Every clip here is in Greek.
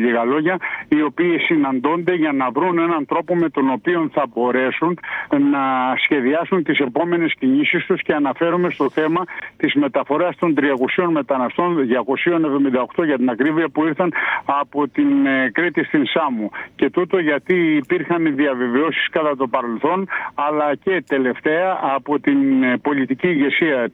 λίγα λόγια, οι οποίοι συναντώνται για να βρουν έναν τρόπο με τον οποίο θα μπορέσουν να σχεδιάσουν τις επόμενες κινήσεις τους, και αναφέρομαι στο θέμα της μεταφοράς των 300 μεταναστών, 278 για την ακρίβεια, που ήρθαν από την Κρήτη στην Σάμο. Και τούτο γιατί υπήρχαν διαβεβαιώσεις κατά το παρελθόν, αλλά και τελευταία από την πολιτική ηγεσία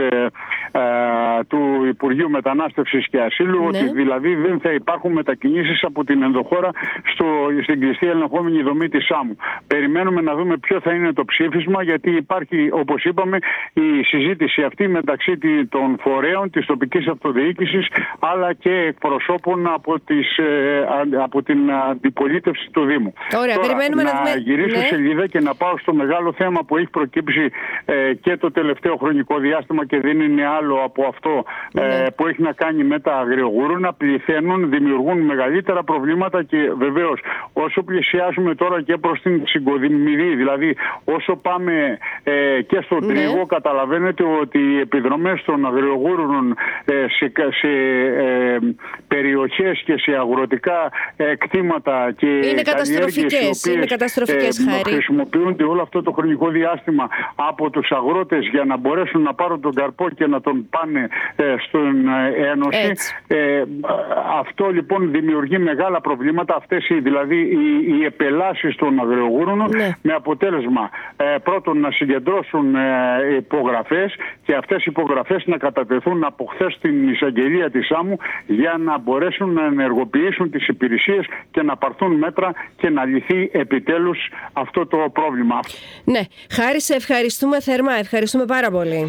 του Υπουργείου Μετανάστευσης και Ασύλου, ότι δηλαδή δεν θα υπάρχουν μετακινήσεις από την ενδοχώρα στην κλειστή ελεγχόμενη δομή της Σάμου. Περιμένουμε να δούμε ποιο θα είναι το ψήφισμα, γιατί υπάρχει, όπως είπαμε, η συζήτηση αυτή μεταξύ των φορέων της τοπικής αυτοδιοίκησης, αλλά και εκπροσώπων από την αντιπολίτευση του Δήμου. Ωραία, τώρα, περιμένουμε να δούμε. Γυρίσω σελίδα και να πάω στο μεγάλο θέμα που έχει προκύψει και το τελευταίο χρονικό διάστημα, και δεν είναι άλλο από αυτό που έχει να κάνει με τα αγριογούρουνα. Πληθαίνουν, δημιουργούν μεγαλύτερα προβλήματα, και βεβαίως όσο πλησιάζουμε τώρα και προς την Συγκοδημηρή, δηλαδή όσο πάμε και στον Τρίγο, καταλαβαίνετε ότι οι επιδρομές των αγριογούρνων σε περιοχές και σε αγροτικά κτήματα και είναι καταστροφικές, είναι καταστροφικές, Χάρη. Χρησιμοποιούνται όλο αυτό το χρονικό διάστημα από τους αγρότες για να μπορέσουν να πάρουν τον καρπό και να τον πάνε στην Ένωση. Αυτό λοιπόν δημιουργεί μεγάλα προβλήματα, αυτές δηλαδή οι επελάσεις των αγριογούρνων, με αποτέλεσμα πρώτον να συγκεντρώσουν υπογραφές, και αυτές οι υπογραφές να κατατεθούν από χθες στην εισαγγελία της Σάμου, για να μπορέσουν να ενεργοποιήσουν τις υπηρεσίες και να πάρθουν μέτρα και να λυθεί επιτέλους αυτό το πρόβλημα. Ναι, Χάρη, σε ευχαριστούμε θερμά, ευχαριστούμε πάρα πολύ.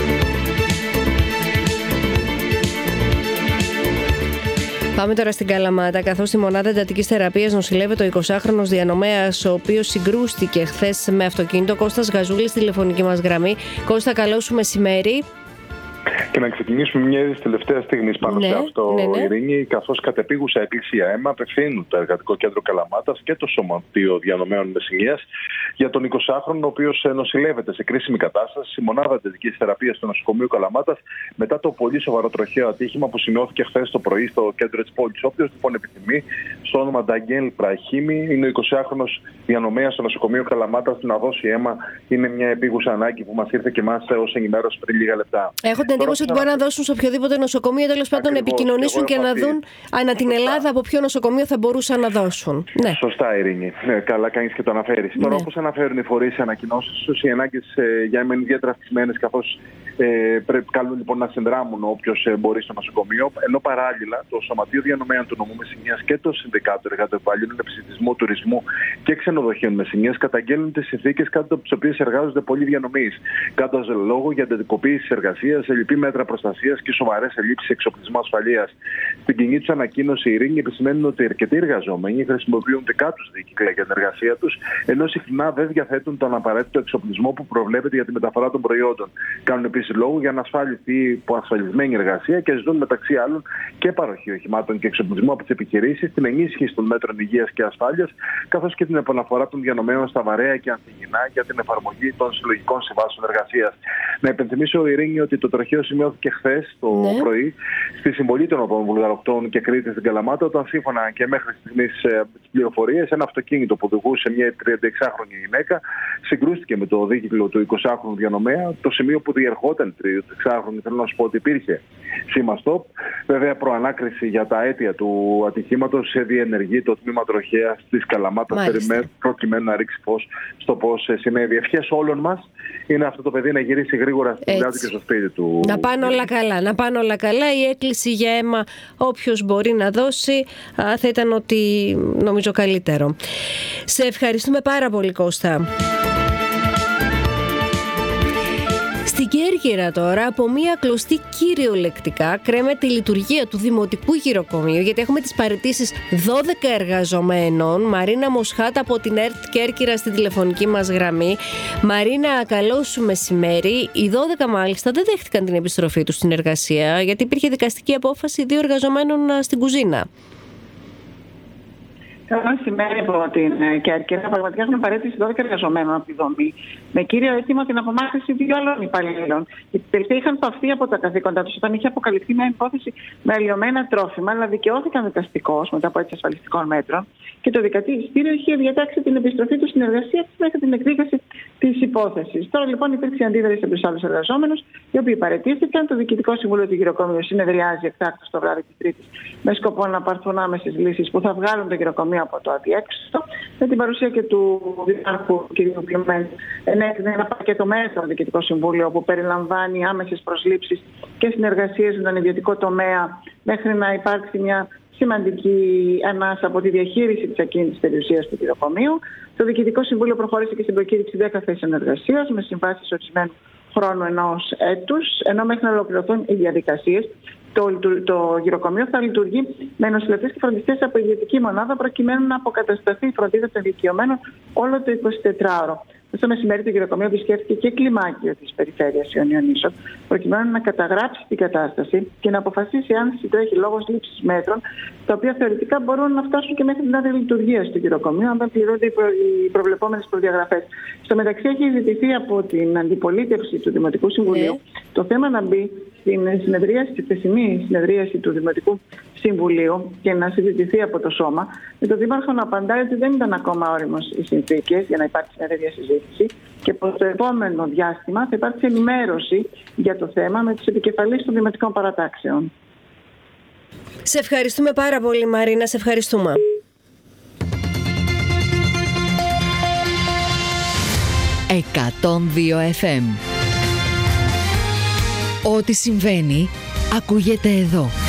Πάμε τώρα στην Καλαμάτα, καθώς στη μονάδα εντατικής θεραπείας νοσηλεύεται ο 20χρονος διανομέας, ο οποίος συγκρούστηκε χθες με αυτοκίνητο. Κώστας Γαζούλης, τηλεφωνική μας γραμμή. Κώστα, καλό σου μεσημέρι. Και να ξεκινήσουμε μια είδηση τελευταία στιγμή πάνω σε αυτό, Ειρήνη, καθώς κατεπίγουσα εκκλησία αίμα απευθύνουν το Εργατικό Κέντρο Καλαμάτας και το Σωματείο Διανομέων Μεσσηνίας για τον 20χρονο, ο οποίος νοσηλεύεται σε κρίσιμη κατάσταση στη μονάδα εντατικής θεραπείας του νοσοκομείου Καλαμάτας μετά το πολύ σοβαρό τροχαίο ατύχημα που σημειώθηκε χθες το πρωί στο κέντρο της πόλης. Όποιος λοιπόν επιθυμεί, στο όνομα Νταγγέλ Πραχήμη, είναι ο 20χρονος διανομέας στο νοσοκομείο Καλαμάτας, να δώσει αίμα. Είναι μια επίγουσα ανάγκη που μας ήρθε και εμάς ως ενημέρωση πριν λίγα λεπτά. Έχω την εντύπωση ότι μπορεί να δώσουν σε οποιοδήποτε νοσοκομείο, τέλος πάντων να επικοινωνήσουν και να δουν ανά την Ελλάδα από ποιο νοσοκομείο θα μπορούσαν να δώσουν. Ναι. Σωστά, Ειρήνη. Καλά κάνεις και το αναφέρεις. Τώρα, όπως αναφέρουν οι φορείς σε ανακοινώσεις τους, οι ανάγκες για αίμα είναι ιδιαίτερα αυξημένες, καθώς πρέπει καλούν λοιπόν να συνδράμουν όποιος μπορεί στο νοσοκομείο. Ενώ παράλληλα το Σωματείο Διανομέων του νομού Μεσσηνίας και το Συνδικάτο Εργατοεπαλλήλων Επισιτισμού, Τουρισμού και Ξενοδοχείων Μεσσηνίας καταγγέλνουν τις συνθήκες κάτω από τις οποίες εργάζονται πολλοί διανομείς. Κάνοντας λόγο για εντατικοποίηση εργασίας, ελλειπή μέτρα προστασίας και σοβαρές ελλείψεις εξοπλισμού ασφαλείας. Στην κοινή τους ανακοίνωση, οι Ειρήνη επισημαίνουν ότι αρκετοί εργαζόμενοι χρησιμοποιούν δικά τους δίκυκλα για την εργασία τους, ενώ συχνά δεν διαθέτουν τον απαραίτητο εξοπλισμό που προβλέπεται για τη μεταφορά των προϊόντων. Κάνουν επίσης λόγο για να ασφαλιστεί ασφαλισμένη εργασία και ζητούν μεταξύ άλλων και παροχή οχημάτων και εξοπλισμού από τις επιχειρήσεις, την ενίσχυση των μέτρων υγείας και ασφάλειας, καθώς και την επαναφορά των διανομέων στα βαρέα και ανθυγινά για την εφαρμογή των συλλογικών συμβάσεων εργασίας. Να υπενθυμίσω, Ειρήνη, ότι το τροχαίο σημειώθηκε χθες το πρωί στη συμβολή των Βουλγαροκτών και Κρήτης στην Καλαμάτα, όταν σύμφωνα και μέχρι στιγμής τις πληροφορίες, ένα αυτοκίνητο που οδηγούσε μια 36χρονη γυναίκα συγκρούστηκε με το δίκυκλο του 20χρονου διανομέα. Το σημείο που διερχόταν η 36χρονη, θέλω να σου πω ότι υπήρχε σήμα stop. Βέβαια, προανάκριση για τα αίτια του ατυχήματος σε διενεργεί το τμήμα τροχέας της Καλαμάτας, προκειμένου να ρίξει φως στο πώς συνέβη. Ευχές όλων μας είναι αυτό το παιδί να γυρίσει γρήγορα στη δουλειά του και στο σπίτι του. Να πάνε όλα καλά, να πάνε όλα καλά. Η έκκληση για αίμα, όποιος μπορεί να δώσει, θα ήταν ότι νομίζω καλύτερο. Σε ευχαριστούμε πάρα πολύ, Κώστα. Στην Κέρκυρα τώρα, από μια κλωστή κυριολεκτικά κρέμεται η λειτουργία του Δημοτικού Γυροκομείου, γιατί έχουμε τις παραιτήσεις 12 εργαζομένων. Μαρίνα Μοσχάτα από την ΕΡΤ Κέρκυρα στην τηλεφωνική μας γραμμή. Μαρίνα, καλό σου μεσημέρι. Οι 12 μάλιστα δεν δέχτηκαν την επιστροφή τους στην εργασία, γιατί υπήρχε δικαστική απόφαση 2 εργαζομένων στην κουζίνα. Καλό μεσημέρι από την Κέρκυρα. Πραγματικά έχουμε παρέτηση 12 εργαζομένων από τη δομή, με κύριο αίτημα την απομάκρυνση 2 άλλων υπαλλήλων. Οι τελευταίοι είχαν παυθεί από τα καθήκοντά του όταν είχε αποκαλυφθεί μια υπόθεση με αλλοιωμένα τρόφιμα, αλλά δικαιώθηκαν δικαστικώς μετά από έτσι ασφαλιστικών μέτρων. Και το δικαστήριο είχε διατάξει την επιστροφή του στην εργασία μέχρι την εκδίκαση τη υπόθεση. Τώρα λοιπόν υπήρξε αντίδραση από του άλλου εργαζόμενου, οι οποίοι παραιτήθηκαν. Το Διοικητικό Συμβούλιο του Γυροκομείου συνεδριάζει εκτάκτως το βράδυ τη Τρίτης με σκοπό να πάρθουν άμεσες λύσεις που θα βγάλουν το γυροκομείο από το αδιέξοδο. Με την παρουσία και του Δήμαρχου κ. Κλιμέν, ενέκρινε ένα πακέτο μέτρων στο Διοικητικό Συμβούλιο που περιλαμβάνει άμεσες προσλήψεις και συνεργασίες με τον ιδιωτικό τομέα μέχρι να υπάρξει μια σημαντική ανάσα από τη διαχείριση της ακίνητης περιουσίας του γυροκομείου. Το Διοικητικό Συμβούλιο προχώρησε και στην προκήρυξη 10 θέσεων εργασίας με συμβάσεις ορισμένου χρόνου 1 έτους, ενώ μέχρι να ολοκληρωθούν οι διαδικασίες. Το γυροκομείο θα λειτουργεί με νοσηλευτές και φροντιστές από ιδιωτική μονάδα προκειμένου να αποκατασταθεί η φροντίδα των ηλικιωμένων όλο το 24ωρο. Στο μεσημέρι το γυροκομείο επισκέφθηκε και κλιμάκιο της περιφέρειας Ιωνίων-Ίσων, προκειμένου να καταγράψει την κατάσταση και να αποφασίσει αν συντρέχει λόγος λήψης μέτρων, τα οποία θεωρητικά μπορούν να φτάσουν και μέχρι την άδεια λειτουργία του γυροκομείου, αν δεν πληρούνται οι προβλεπόμενες προδιαγραφές. Στο μεταξύ, έχει ζητηθεί από την αντιπολίτευση του Δημοτικού Συμβουλίου το θέμα να μπει στην χθεσινή συνεδρίαση του Δημοτικού Συμβουλίου και να συζητηθεί από το Σώμα, με τον Δήμαρχο να απαντάει ότι δεν ήταν ακόμα όριμος οι συνθήκες για να υπάρξει μια τέτοια συζήτηση και πως το επόμενο διάστημα θα υπάρξει ενημέρωση για το θέμα με τους επικεφαλείς των δημοτικών παρατάξεων. Σε ευχαριστούμε πάρα πολύ, Μαρίνα. Σε ευχαριστούμε. FM. Ό,τι συμβαίνει ακούγεται εδώ.